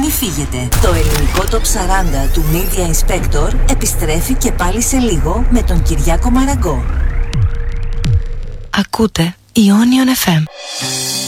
Μη φύγετε. Το ελληνικό Top 40 του Media Inspector επιστρέφει και πάλι σε λίγο με τον Κυριάκο Μαραγκό. Ακούτε Ionion FM.